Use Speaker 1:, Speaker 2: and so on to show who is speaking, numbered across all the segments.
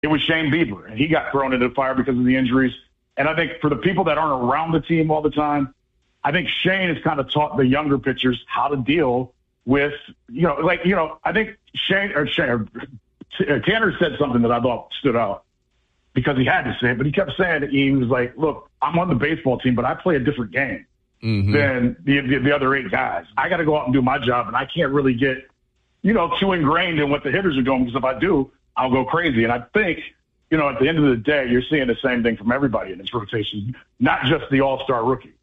Speaker 1: it was Shane Bieber, and he got thrown into the fire because of the injuries. And I think for the people that aren't around the team all the time, I think Shane has kind of taught the younger pitchers how to deal with, I think Tanner said something that I thought stood out because he had to say it, but he kept saying it. He was like, look, I'm on the baseball team, but I play a different game than the other 8 guys. I got to go out and do my job, and I can't really get, too ingrained in what the hitters are doing because if I do, I'll go crazy. And I think, at the end of the day, you're seeing the same thing from everybody in this rotation, not just the all-star rookie.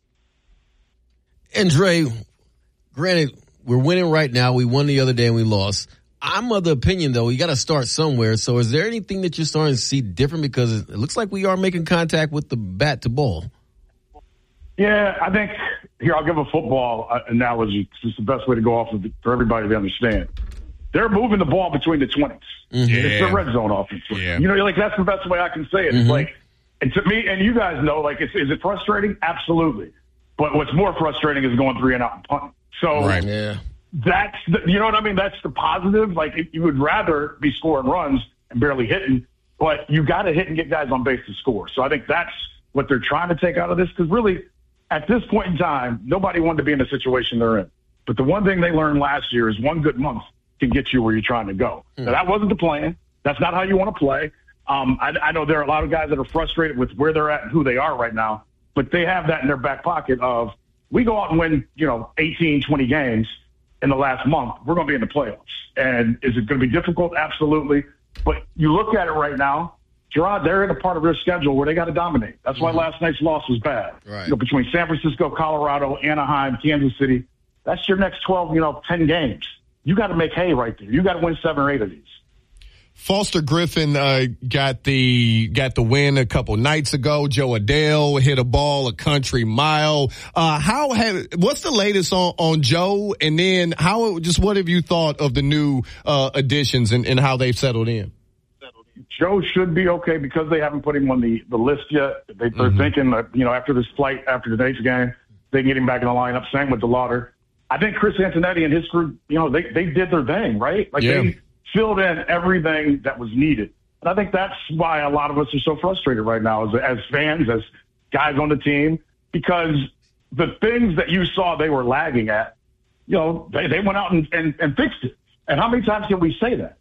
Speaker 2: And Dre, granted, we're winning right now. We won the other day and we lost. I'm of the opinion, though, you got to start somewhere. So is there anything that you're starting to see different? Because it looks like we are making contact with the bat to ball.
Speaker 1: Yeah, I think, here, I'll give a football analogy. It's the best way to go off of it for everybody to understand. They're moving the ball between the 20s.
Speaker 3: Yeah.
Speaker 1: It's the red zone offense.
Speaker 3: Yeah.
Speaker 1: That's the best way I can say it. It's like, and to me, and you guys know, is it frustrating? Absolutely. But what's more frustrating is going 3 and out and punting. So that's you know what I mean? That's the positive. You would rather be scoring runs and barely hitting, but you got to hit and get guys on base to score. So I think that's what they're trying to take out of this because really, at this point in time, nobody wanted to be in the situation they're in. But the one thing they learned last year is one good month can get you where you're trying to go. Now, that wasn't the plan. That's not how you want to play. I know there are a lot of guys that are frustrated with where they're at and who they are right now, but they have that in their back pocket of we go out and win, 18, 20 games in the last month, we're going to be in the playoffs. And is it going to be difficult? Absolutely. But you look at it right now, Gerard, they're in a part of their schedule where they got to dominate. That's why last night's loss was bad.
Speaker 2: Right.
Speaker 1: Between San Francisco, Colorado, Anaheim, Kansas City, that's your next 12, 10 games. You got to make hay right there. You got to win 7 or 8 of these.
Speaker 3: Foster Griffin got the win a couple nights ago. Joe Adele hit a ball a country mile. What's the latest on Joe? And then what have you thought of the new additions and how they've settled in?
Speaker 1: Joe should be okay because they haven't put him on the list yet. They're thinking that, after this flight, after today's game, they can get him back in the lineup. Same with DeLauder. I think Chris Antonetti and his group, they did their thing, right? They filled in everything that was needed. And I think that's why a lot of us are so frustrated right now as fans, as guys on the team, because the things that you saw they were lagging at, they went out and fixed it. And how many times can we say that?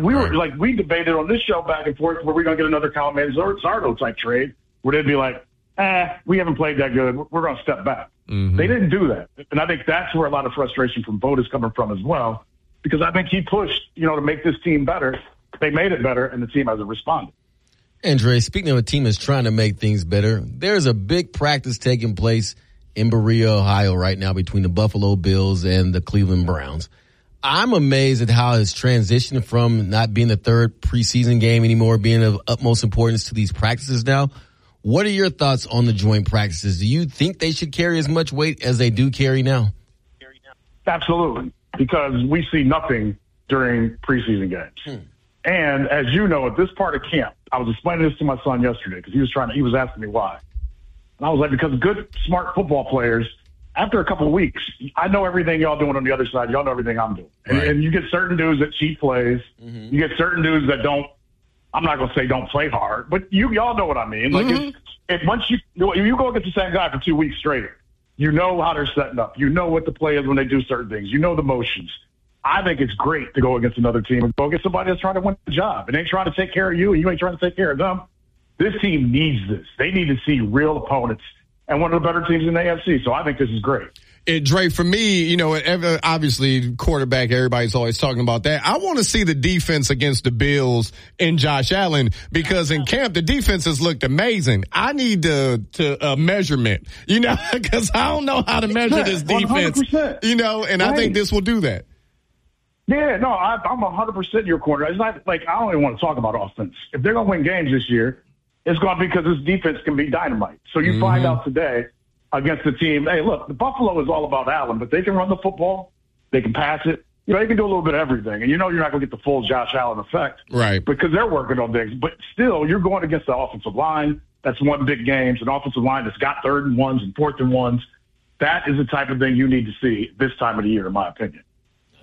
Speaker 1: We debated on this show back and forth where we're going to get another Kyle Manzardo type trade where they'd be like, we haven't played that good. We're going to step back. They didn't do that. And I think that's where a lot of frustration from Vogt is coming from as well, because I think he pushed, to make this team better. They made it better, and the team hasn't responded.
Speaker 2: Andre, speaking of a team that's trying to make things better, there's a big practice taking place in Berea, Ohio right now between the Buffalo Bills and the Cleveland Browns. I'm amazed at how it's transitioned from not being the third preseason game anymore, being of utmost importance to these practices now. What are your thoughts on the joint practices? Do you think they should carry as much weight as they do carry now?
Speaker 1: Absolutely, because we see nothing during preseason games. And as you know, at this part of camp, I was explaining this to my son yesterday because he was asking me why. And I was like, because good, smart football players, after a couple of weeks, I know everything y'all doing on the other side. Y'all know everything I'm doing. And you get certain dudes that cheat plays. You get certain dudes that don't. I'm not going to say don't play hard, but y'all know what I mean. Once you go against the same guy for 2 weeks straight, you know how they're setting up. You know what the play is when they do certain things. You know the motions. I think it's great to go against another team and go against somebody that's trying to win the job. And ain't trying to take care of you, and you ain't trying to take care of them. This team needs this. They need to see real opponents and one of the better teams in the AFC. So I think this is great.
Speaker 3: Dre, for me, obviously quarterback, everybody's always talking about that. I want to see the defense against the Bills and Josh Allen because in camp, the defense has looked amazing. I need a measurement, because I don't know how to measure this defense, 100%. And I think this will do that.
Speaker 1: Yeah, no, I'm 100% your corner. It's not I don't even want to talk about offense. If they're going to win games this year, it's going to be because this defense can be dynamite. So you find out today against the team, hey, look, the Buffalo is all about Allen, but they can run the football. They can pass it. They can do a little bit of everything. And you're not going to get the full Josh Allen effect.
Speaker 3: Right.
Speaker 1: Because they're working on things. But still, you're going against the offensive line. That's one big game. It's an offensive line that's got 3rd and 1s and 4th and 1s. That is the type of thing you need to see this time of the year, in my opinion.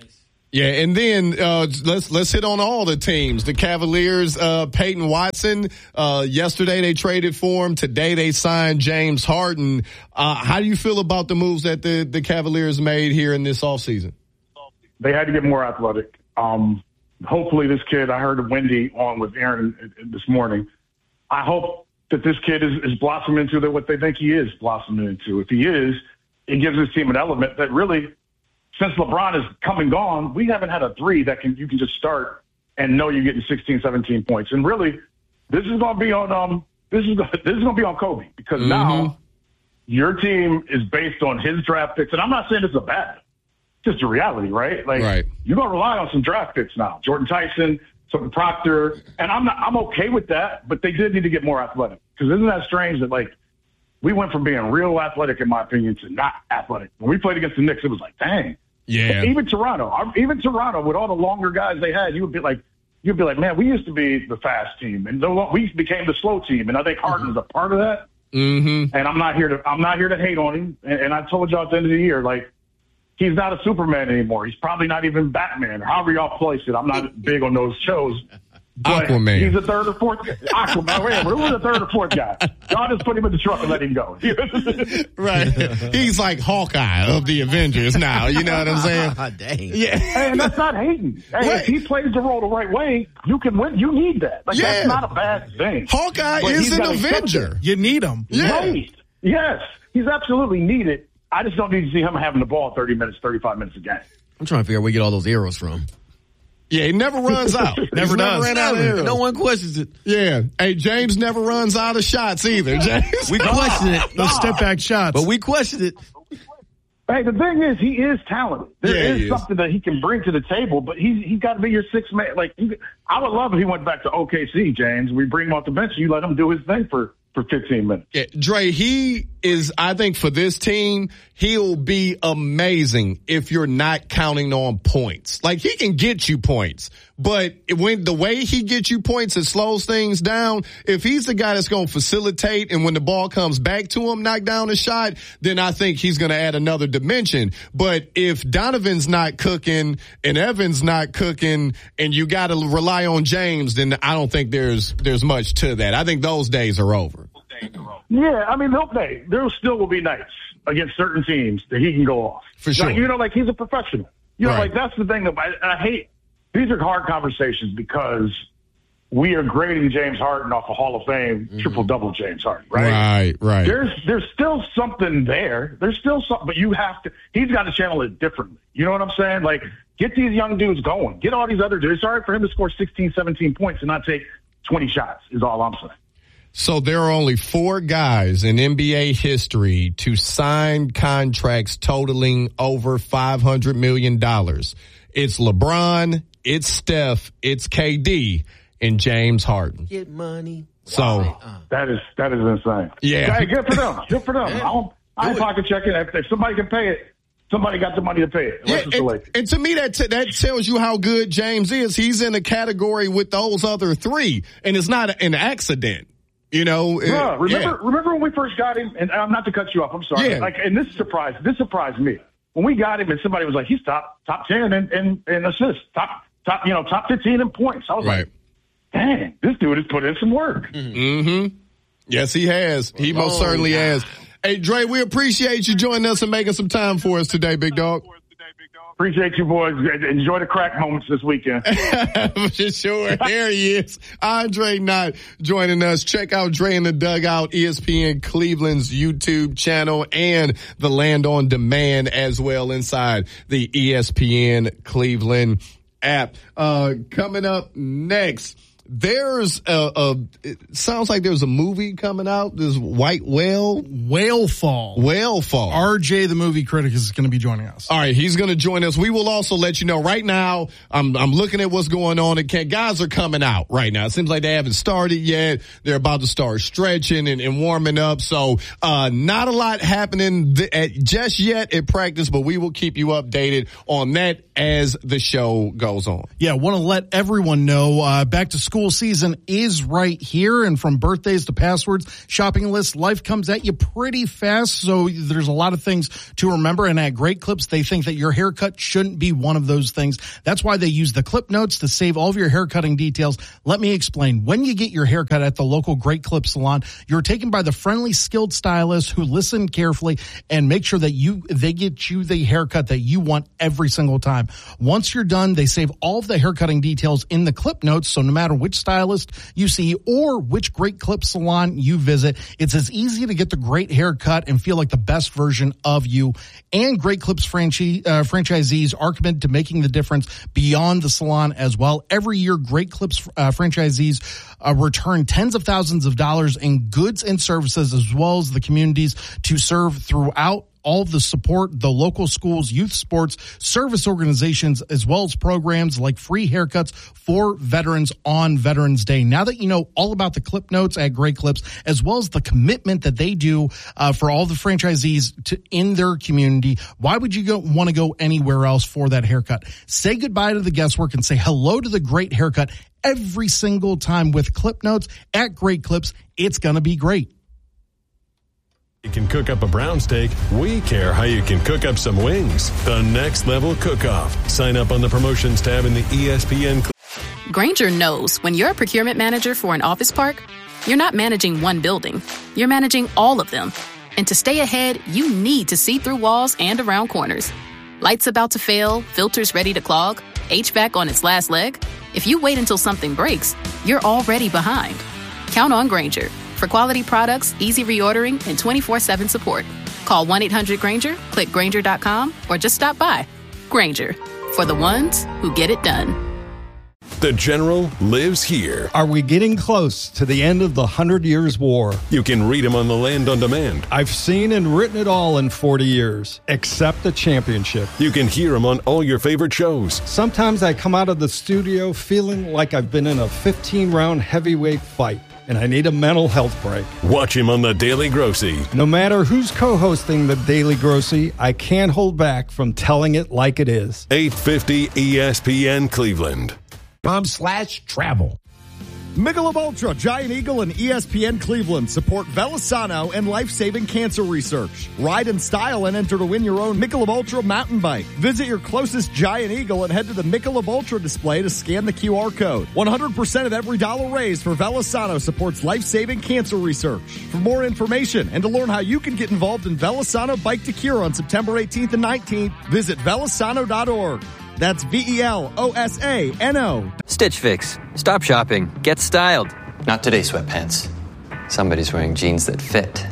Speaker 3: Yeah, and then let's hit on all the teams. The Cavaliers, Peyton Watson. Yesterday they traded for him. Today they signed James Harden. How do you feel about the moves that the Cavaliers made here in this offseason?
Speaker 1: They had to get more athletic. Hopefully this kid, I heard Wendy on with Aaron this morning. I hope that this kid is blossoming into what they think he is blossoming into. If he is, it gives this team an element that really, since LeBron is come and gone, we haven't had a three that you can just start and know you're getting 16, 17 points. And really, this is going to be on this is going to be on Kobe, because now your team is based on his draft picks. And I'm not saying this is a bad, it's just a reality, right? Like you're going to rely on some draft picks now. Jordan Tyson, some Proctor, and I'm okay with that, but they did need to get more athletic. Because isn't that strange that, like, we went from being real athletic, in my opinion, to not athletic. When we played against the Knicks, it was like, dang.
Speaker 3: Yeah.
Speaker 1: Even Toronto, with all the longer guys they had, you'd be like, man, we used to be the fast team, and we became the slow team, and I think Harden's a part of that.
Speaker 3: Mm-hmm.
Speaker 1: And I'm not here to hate on him. And I told y'all at the end of the year, like, he's not a Superman anymore. He's probably not even Batman, or however y'all place it. I'm not big on those shows. But
Speaker 3: Aquaman.
Speaker 1: He's a third or fourth guy. Aquaman. Wait, who was the third or fourth guy? Y'all just put him in the truck and let him go.
Speaker 3: Right. He's like Hawkeye of the Avengers now. You know what I'm saying?
Speaker 2: Dang.
Speaker 3: Yeah.
Speaker 1: And that's not hating. Hey, if he plays the role the right way, you can win. You need that. Like, that's not a bad thing.
Speaker 3: Hawkeye is an Avenger.
Speaker 4: You need him.
Speaker 3: Yeah.
Speaker 1: Right. Yes. He's absolutely needed. I just don't need to see him having the ball 30 minutes, 35 minutes a game.
Speaker 2: I'm trying to figure out where we get all those arrows from.
Speaker 3: Yeah, he never runs out.
Speaker 4: Never does.
Speaker 3: Ran out of arrows.
Speaker 2: No one questions it.
Speaker 3: Yeah. Hey, James never runs out of shots either, James.
Speaker 2: We question it.
Speaker 4: Those step back shots.
Speaker 2: But we question it.
Speaker 1: Hey, the thing is, he is talented. There is something that he can bring to the table, but he's got to be your sixth man. Like, I would love if he went back to OKC, James. We bring him off the bench, you let him do his thing for 15 minutes.
Speaker 3: Yeah, Dre, he is, I think for this team, he'll be amazing if you're not counting on points. Like, he can get you points, but when the way he gets you points, it slows things down. If he's the guy that's going to facilitate, and when the ball comes back to him, knock down a shot, then I think he's going to add another dimension. But if Donovan's not cooking and Evans not cooking, and you got to rely on James, then I don't think there's much to that. I think those days are over.
Speaker 1: Yeah, I mean, there still will be nights against certain teams that he can go off.
Speaker 3: For sure.
Speaker 1: Like, he's a professional. Like, that's the thing that I hate. These are hard conversations because we are grading James Harden off a Hall of Fame, triple-double James Harden, right?
Speaker 3: Right.
Speaker 1: There's still something there. There's still something, but he's got to channel it differently. You know what I'm saying? Like, get these young dudes going. Get all these other dudes. It's all right for him to score 16, 17 points and not take 20 shots is all I'm saying.
Speaker 3: So there are only 4 guys in NBA history to sign contracts totaling over $500 million. It's LeBron, it's Steph, it's KD, and James Harden.
Speaker 2: Get money.
Speaker 3: So
Speaker 1: that is insane.
Speaker 3: Yeah.
Speaker 1: Hey, good for them. Good for them. Yeah. I'm pocket checking. If somebody can pay it, somebody got the money to pay it.
Speaker 3: And to me, that tells you how good James is. He's in a category with those other 3, and it's not an accident. You know,
Speaker 1: remember when we first got him? And I'm not to cut you off. I'm sorry.
Speaker 3: Yeah.
Speaker 1: Like, and this surprised me when we got him, and somebody was like, "He's top 10 in assists, top 15 in points." I was like, "Dang, this dude has put in some work."
Speaker 3: Mm-hmm. Yes, he has. He most certainly has. Hey, Dre, we appreciate you joining us and making some time for us today, big dog.
Speaker 1: Appreciate you, boys. Enjoy the crack moments this weekend.
Speaker 3: For sure. There he is. Andre Knott joining us. Check out Dre in the Dugout, ESPN Cleveland's YouTube channel, and the Land on Demand as well inside the ESPN Cleveland app. Coming up next, there's it sounds like there's a movie coming out. There's White Whale.
Speaker 4: Whalefall. RJ, the movie critic, is going to be joining us.
Speaker 3: All right, he's going to join us. We will also let you know right now. I'm looking at what's going on. Guys are coming out right now. It seems like they haven't started yet. They're about to start stretching and warming up. So, not a lot happening just yet at practice, but we will keep you updated on that as the show goes on.
Speaker 4: Yeah, want to let everyone know, back to school school season is right here, and from birthdays to passwords, shopping lists, life comes at you pretty fast, so there's a lot of things to remember, and at Great Clips, they think that your haircut shouldn't be one of those things. That's why they use the clip notes to save all of your haircutting details. Let me explain. When you get your haircut at the local Great Clip salon, you're taken by the friendly, skilled stylists who listen carefully and make sure that they get you the haircut that you want every single time. Once you're done, they save all of the haircutting details in the clip notes, so no matter which stylist you see or which Great Clip salon you visit, it's as easy to get the great haircut and feel like the best version of you. And Great Clips franchisees are committed to making the difference beyond the salon as well. Every year, Great Clips franchisees return tens of thousands of dollars in goods and services, as well as the communities to serve throughout all of the support, the local schools, youth sports, service organizations, as well as programs like free haircuts for veterans on Veterans Day. Now that you know all about the clip notes at Great Clips, as well as the commitment that they do for all the franchisees in their community, why would you want to go anywhere else for that haircut? Say goodbye to the guesswork and say hello to the great haircut every single time with clip notes at Great Clips. It's going to be great.
Speaker 5: You can cook up a brown steak. We care how you can cook up some wings. The Next Level Cook-Off. Sign up on the promotions tab in the ESPN.
Speaker 6: Grainger knows when you're a procurement manager for an office park, you're not managing one building. You're managing all of them. And to stay ahead, you need to see through walls and around corners. Lights about to fail, filters ready to clog, HVAC on its last leg. If you wait until something breaks, you're already behind. Count on Grainger. For quality products, easy reordering, and 24/7 support. Call 1-800-GRAINGER, click Grainger.com, or just stop by. Grainger, for the ones who get it done.
Speaker 5: The General lives here.
Speaker 7: Are we getting close to the end of the 100 Years' War?
Speaker 5: You can read him on the Land on Demand.
Speaker 7: I've seen and written it all in 40 years, except the championship.
Speaker 5: You can hear him on all your favorite shows.
Speaker 7: Sometimes I come out of the studio feeling like I've been in a 15-round heavyweight fight, and I need a mental health break.
Speaker 5: Watch him on The Daily Grossy.
Speaker 7: No matter who's co-hosting The Daily Grossy, I can't hold back from telling it like it is.
Speaker 5: 850 ESPN Cleveland.
Speaker 8: .com/travel. Michelob Ultra, Giant Eagle, and ESPN Cleveland support Velisano and life-saving cancer research. Ride in style and enter to win your own Michelob Ultra mountain bike. Visit your closest Giant Eagle and head to the Michelob Ultra display to scan the QR code. 100% of every dollar raised for Velisano supports life-saving cancer research. For more information and to learn how you can get involved in Velisano Bike to Cure on September 18th and 19th, visit velisano.org. That's VELOSANO.
Speaker 9: Stitch Fix. Stop shopping. Get styled. Not today, sweatpants. Somebody's wearing jeans that fit.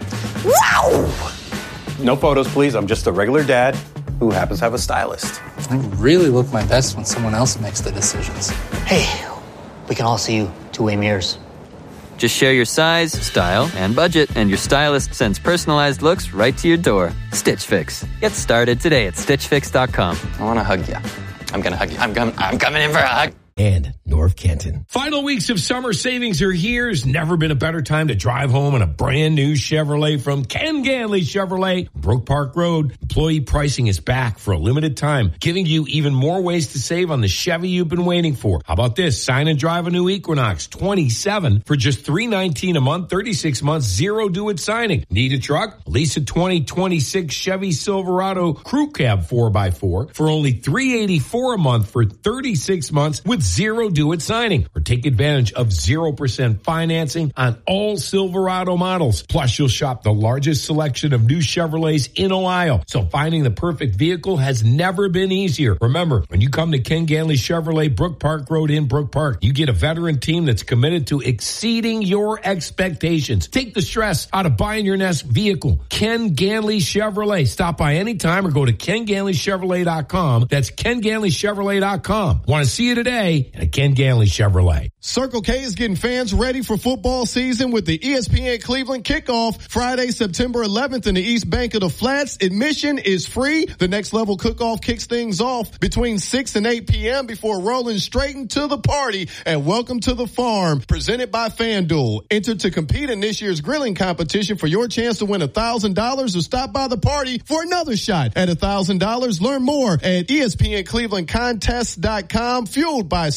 Speaker 10: Wow! No photos, please. I'm just a regular dad who happens to have a stylist.
Speaker 11: I really look my best when someone else makes the decisions.
Speaker 12: Hey, we can all see you two-way mirrors.
Speaker 9: Just share your size, style, and budget, and your stylist sends personalized looks right to your door. Stitch Fix. Get started today at StitchFix.com. I want to hug you. I'm going to hug you. I'm coming in for a hug.
Speaker 13: And North Canton.
Speaker 14: Final weeks of summer savings are here. There's never been a better time to drive home in a brand new Chevrolet from Ken Ganley Chevrolet, Brook Park Road. Employee pricing is back for a limited time, giving you even more ways to save on the Chevy you've been waiting for. How about this? Sign and drive a new Equinox 27 for just $319 a month, 36 months, zero due at signing. Need a truck? Lease a 2026 Chevy Silverado Crew Cab 4x4 for only $384 a month for 36 months with zero due at signing, or take advantage of 0% financing on all Silverado models. Plus, you'll shop the largest selection of new Chevrolets in Ohio. So finding the perfect vehicle has never been easier. Remember, when you come to Ken Ganley Chevrolet, Brook Park Road in Brook Park, you get a veteran team that's committed to exceeding your expectations. Take the stress out of buying your next vehicle. Ken Ganley Chevrolet. Stop by anytime or go to KenGanleyChevrolet.com. That's KenGanleyChevrolet.com. Want to see you today at Ken Ganley Chevrolet.
Speaker 3: Circle K is getting fans ready for football season with the ESPN Cleveland kickoff Friday, September 11th in the East Bank of the Flats. Admission is free. The Next Level Cook-Off kicks things off between 6 and 8 p.m. before rolling straight into the party at Welcome to the Farm, presented by FanDuel. Enter to compete in this year's grilling competition for your chance to win $1,000 or stop by the party for another shot at $1,000. Learn more at ESPNClevelandContest.com, fueled by Circle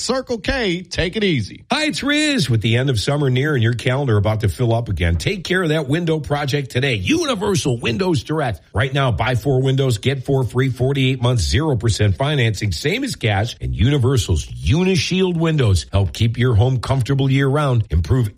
Speaker 3: okay. Take it easy.
Speaker 14: Hi, it's Riz. With the end of summer near and your calendar about to fill up again, take care of that window project today. Universal Windows Direct. Right now, buy 4 windows, get 4 free, 48 months, 0% financing, same as cash. And Universal's Unishield windows help keep your home comfortable year round. Improve